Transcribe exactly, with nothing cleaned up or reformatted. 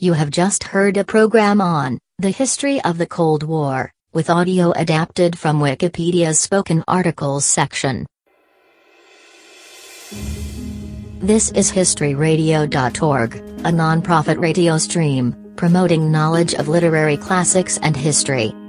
You have just heard a program on the history of the Cold War, with audio adapted from Wikipedia's spoken articles section. This is history radio dot org, a non-profit radio stream, promoting knowledge of literary classics and history.